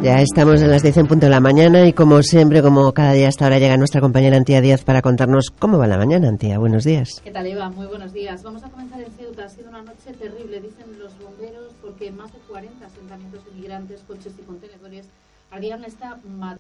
Ya estamos en las 10 en punto de la mañana y como siempre, como cada día hasta ahora, llega nuestra compañera Antía Díaz para contarnos cómo va la mañana. Antía, buenos días. ¿Qué tal, Eva? Muy buenos días. Vamos a comenzar en Ceuta. Ha sido una noche terrible, dicen los bomberos, porque más de 40 asentamientos de migrantes, coches y contenedores ardían esta madrugada.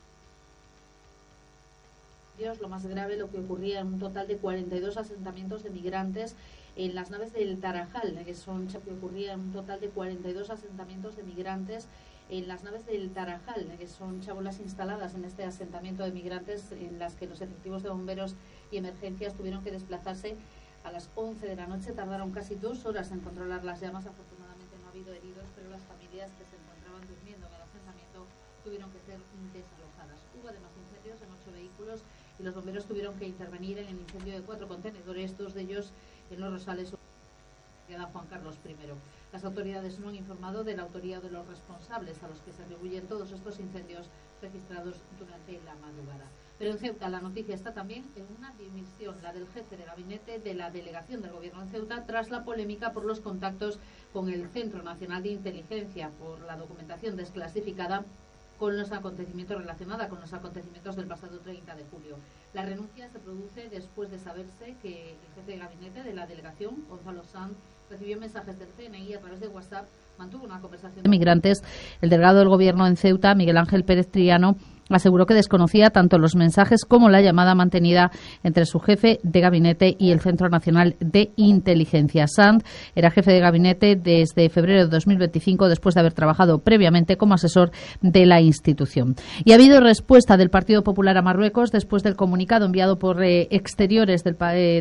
Lo más grave, lo que ocurría en un total de 42 asentamientos de migrantes en las naves del Tarajal, que ocurría en un total de 42 asentamientos de migrantes en las naves del Tarajal, que son chabolas instaladas en este asentamiento de migrantes en las que los efectivos de bomberos y emergencias tuvieron que desplazarse a las 11 de la noche. Tardaron casi 2 horas en controlar las llamas. Afortunadamente no ha habido heridos, pero las familias que se encontraban durmiendo en el asentamiento tuvieron que ser desalojadas. Hubo además incendios en 8 vehículos y los bomberos tuvieron que intervenir en el incendio de 4 contenedores, 2 de ellos en Los Rosales, Juan Carlos I. Las autoridades no han informado de la autoría de los responsables a los que se atribuyen todos estos incendios registrados durante la madrugada. Pero en Ceuta la noticia está también en una dimisión, la del jefe de gabinete de la delegación del gobierno en Ceuta, tras la polémica por los contactos con el Centro Nacional de Inteligencia por la documentación desclasificada con los acontecimientos relacionada con los acontecimientos del pasado 30 de julio. La renuncia se produce después de saberse que el jefe de gabinete de la delegación, Gonzalo Sanz, recibió mensajes del CNI a través de WhatsApp, mantuvo una conversación de migrantes. El delegado del gobierno en Ceuta, Miguel Ángel Pérez Triano, aseguró que desconocía tanto los mensajes como la llamada mantenida entre su jefe de gabinete y el Centro Nacional de Inteligencia. Sanz era jefe de gabinete desde febrero de 2025, después de haber trabajado previamente como asesor de la institución. Y ha habido respuesta del Partido Popular a Marruecos después del comunicado enviado por exteriores del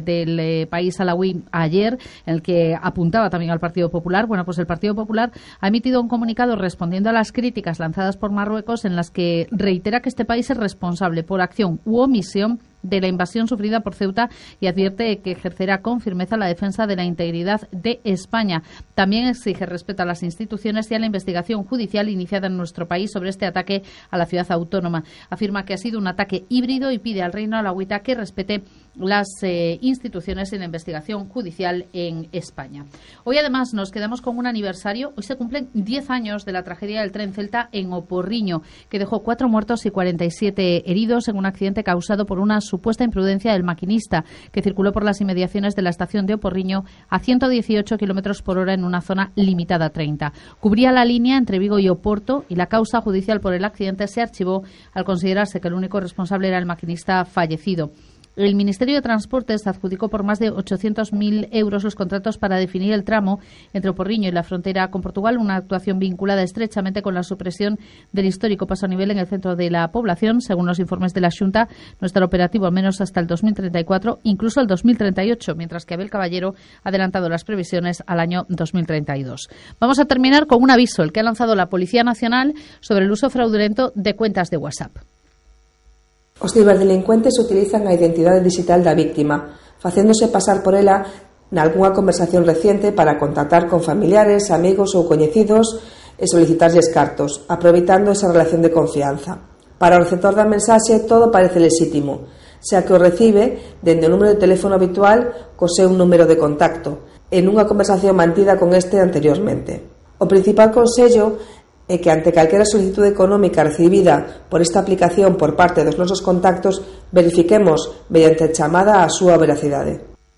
país alawí ayer, en el que apuntaba también al Partido Popular. Bueno, pues el Partido Popular ha emitido un comunicado respondiendo a las críticas lanzadas por Marruecos, en las que reitera que este país es responsable por acción u omisión de la invasión sufrida por Ceuta y advierte que ejercerá con firmeza la defensa de la integridad de España. También exige respeto a las instituciones y a la investigación judicial iniciada en nuestro país sobre este ataque a la ciudad autónoma. Afirma que ha sido un ataque híbrido y pide al reino alawita que respete las instituciones y la investigación judicial en España. Hoy además nos quedamos con un aniversario. Hoy se cumplen 10 años de la tragedia del tren Celta en Oporriño, que dejó 4 muertos y 47 heridos en un accidente causado por una supuesta imprudencia del maquinista, que circuló por las inmediaciones de la estación de Oporriño a 118 km por hora en una zona limitada a 30. Cubría la línea entre Vigo y Oporto y la causa judicial por el accidente se archivó al considerarse que el único responsable era el maquinista fallecido. El Ministerio de Transportes adjudicó por más de 800.000 euros los contratos para definir el tramo entre Oporriño y la frontera con Portugal, una actuación vinculada estrechamente con la supresión del histórico paso a nivel en el centro de la población. Según los informes de la Xunta, no estará operativo al menos hasta el 2034, incluso el 2038, mientras que Abel Caballero ha adelantado las previsiones al año 2032. Vamos a terminar con un aviso, el que ha lanzado la Policía Nacional sobre el uso fraudulento de cuentas de WhatsApp. Os ciberdelincuentes utilizan a identidade digital da víctima, facéndose pasar por ela nalgunha conversación reciente para contactar con familiares, amigos ou coñecidos e solicitarlles cartos, aproveitando esa relación de confianza. Para o receptor da mensaxe todo parece lexítimo, xa que o recibe dende o número de teléfono habitual co seu número de contacto, en unha conversación mantida con este anteriormente. O principal consello é que ante calquera solicitud económica recibida por esta aplicación por parte dos nosos contactos, verifiquemos mediante chamada a súa veracidade.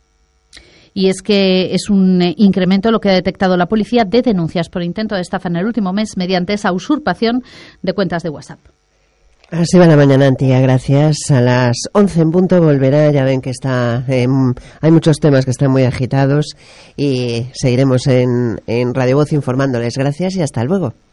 Y es que es un incremento lo que ha detectado la policía de denuncias por intento de estafa en el último mes mediante esa usurpación de cuentas de WhatsApp. Así va la mañana, Antía, gracias. A las 11 en punto volverá, ya ven que hay muchos temas que están muy agitados y seguiremos en Radio Voz informándoles. Gracias y hasta luego.